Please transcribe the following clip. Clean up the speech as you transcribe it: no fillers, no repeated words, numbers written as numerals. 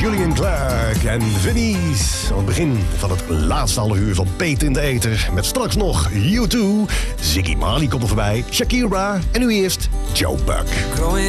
Julian Clark en Venice. Aan het begin van het laatste half uur van Peter in de Eter. Met straks nog U2, Ziggy Marley komt er voorbij, Shakira en nu eerst Joe Buck.